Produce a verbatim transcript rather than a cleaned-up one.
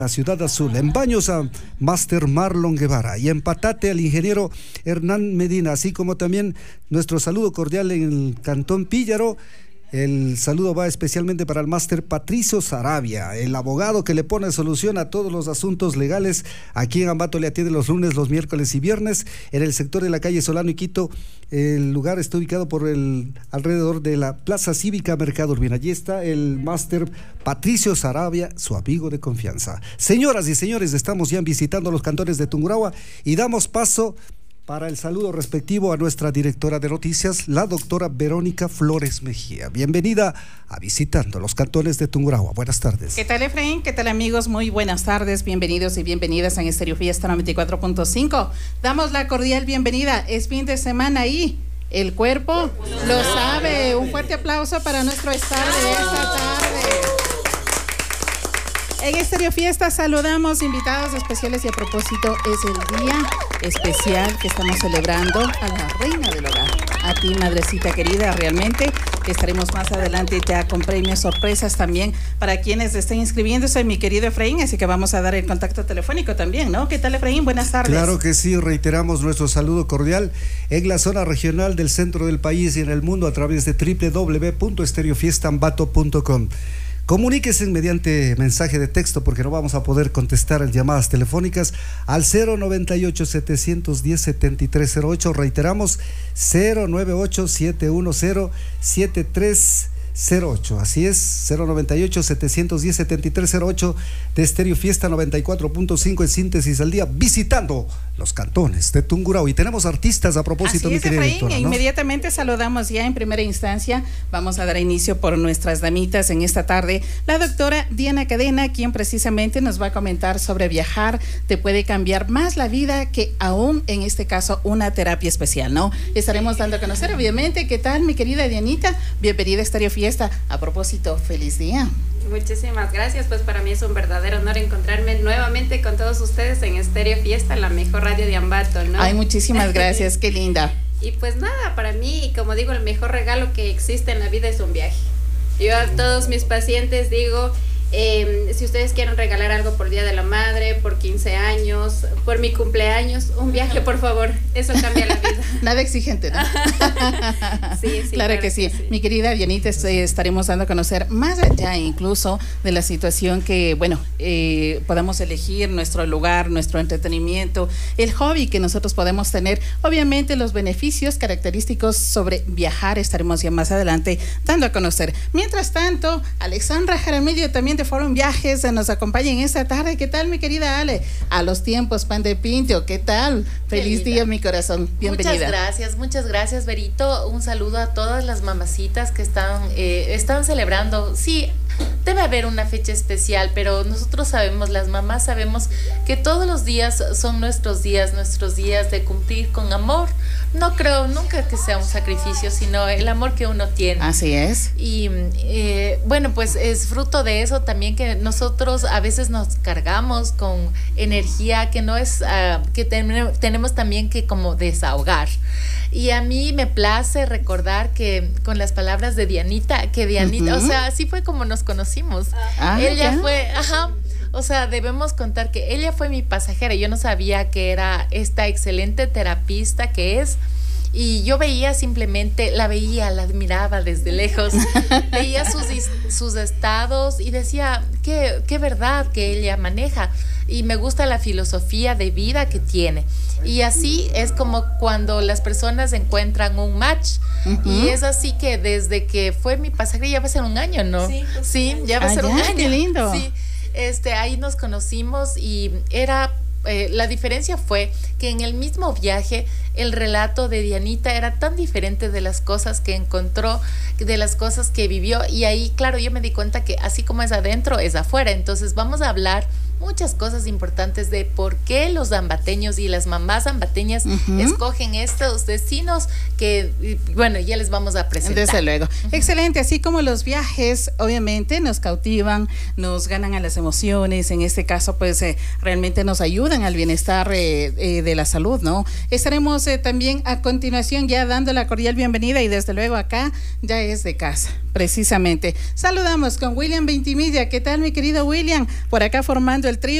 La Ciudad Azul, en Baños a Máster Marlon Guevara y en Patate al ingeniero Hernán Medina, así como también nuestro saludo cordial en el Cantón Píllaro. El saludo va especialmente para el máster Patricio Sarabia, el abogado que le pone solución a todos los asuntos legales. Aquí en Ambato le atiende los lunes, los miércoles y viernes en el sector de la calle Solano y Quito. El lugar está ubicado por el alrededor de la Plaza Cívica Mercado Urbina. Allí está el máster Patricio Sarabia, su amigo de confianza. Señoras y señores, estamos ya visitando los cantones de Tungurahua y damos paso para el saludo respectivo a nuestra directora de noticias, la doctora Verónica Flores Mejía. Bienvenida a Visitando los Cantones de Tungurahua. Buenas tardes. ¿Qué tal, Efraín? ¿Qué tal, amigos? Muy buenas tardes. Bienvenidos y bienvenidas a Estéreo Fiesta noventa y cuatro punto cinco. Damos la cordial bienvenida. Es fin de semana y el cuerpo lo sabe. Un fuerte aplauso para nuestro star de esta tarde. En Estéreo Fiesta saludamos invitados especiales y a propósito es el día especial que estamos celebrando a la reina del hogar, a ti, madrecita querida. Realmente estaremos más adelante ya con premios, sorpresas también para quienes estén inscribiéndose, mi querido Efraín, así que vamos a dar el contacto telefónico también, ¿no? ¿Qué tal, Efraín? Buenas tardes. Claro que sí, reiteramos nuestro saludo cordial en la zona regional del centro del país y en el mundo a través de doble u doble u doble u punto estéreo fiesta ambato punto com. Comuníquese mediante mensaje de texto porque no vamos a poder contestar en llamadas telefónicas al cero noventa y ocho, setecientos diez, setenta y tres cero ocho. Reiteramos, cero noventa y ocho, setecientos diez, setenta y tres cero ocho. Así es, cero noventa y ocho, setecientos diez, setenta y tres cero ocho de Estéreo Fiesta noventa y cuatro punto cinco en síntesis al día, visitando los cantones de Tungurahua. Y tenemos artistas a propósito, Así mi es, querida Efraín, directora, ¿no? Inmediatamente saludamos ya en primera instancia. Vamos a dar inicio por nuestras damitas en esta tarde. La doctora Diana Cadena, quien precisamente nos va a comentar sobre viajar te puede cambiar más la vida que aún en este caso una terapia especial, ¿no? Estaremos dando a conocer, obviamente. ¿Qué tal, mi querida Dianita? Bienvenida a Estéreo Fiesta. A propósito, feliz día. Muchísimas gracias, pues para mí es un verdadero honor encontrarme nuevamente con todos ustedes en Estéreo Fiesta, la mejor radio de Ambato, ¿no? Ay, muchísimas gracias, qué linda. Y pues nada, para mí, como digo, el mejor regalo que existe en la vida es un viaje. Yo a todos mis pacientes digo, eh, si ustedes quieren regalar algo por Día de la Madre, por quince años, por mi cumpleaños, un viaje, por favor, eso cambia la vida. Nada exigente, ¿no? sí, sí, claro, claro que, sí. que sí. Mi querida Dianita, estaremos dando a conocer más allá incluso de la situación que, bueno, eh, podamos elegir nuestro lugar, nuestro entretenimiento, el hobby que nosotros podemos tener, obviamente los beneficios característicos sobre viajar estaremos ya más adelante dando a conocer. Mientras tanto, Alexandra Jaramillo también de Forum Viajes nos acompaña en esta tarde. ¿Qué tal, mi querida Ale? A los tiempos, pan de pinto, ¿qué tal? Feliz día, mi corazón. Bienvenida. Muchas gracias, muchas gracias, Verito. Un saludo a todas las mamacitas que están, eh, están celebrando. Sí, debe haber una fecha especial, pero nosotros sabemos, las mamás sabemos que todos los días son nuestros días, nuestros días de cumplir con amor. No creo nunca que sea un sacrificio, sino el amor que uno tiene. Así es. Y eh, bueno, pues es fruto de eso también que nosotros a veces nos cargamos con energía que no es, uh, que ten, tenemos también que como desahogar. Y a mí me place recordar que con las palabras de Dianita, que Dianita, uh-huh. o sea, así fue como nos conocimos. Ah, ella ¿ya? fue, ajá, o sea, debemos contar que ella fue mi pasajera. Yo no sabía que era esta excelente terapista que es. Y yo veía simplemente, la veía, la admiraba desde lejos, veía sus, sus estados y decía, qué, qué verdad que ella maneja. Y me gusta la filosofía de vida que tiene. Y así es como cuando las personas encuentran un match. Uh-huh. Y es así que desde que fue mi pasajera, ya va a ser un año, ¿no? Sí, pues, sí ya va a ser ah, un ya, año. Qué lindo. Sí, este, ahí nos conocimos y era... Eh, la diferencia fue que en el mismo viaje el relato de Dianita era tan diferente de las cosas que encontró, de las cosas que vivió, y ahí claro yo me di cuenta que así como es adentro es afuera. Entonces vamos a hablar muchas cosas importantes de por qué los ambateños y las mamás ambateñas uh-huh. escogen estos destinos que, bueno, ya les vamos a presentar. Desde luego. Uh-huh. Excelente, así como los viajes obviamente nos cautivan, nos ganan a las emociones, en este caso pues eh, realmente nos ayudan al bienestar eh, eh, de la salud, ¿no? Estaremos eh, también a continuación ya dando la cordial bienvenida y desde luego acá ya es de casa. Precisamente. Saludamos con William Ventimiglia. ¿Qué tal, mi querido William? Por acá formando el trío.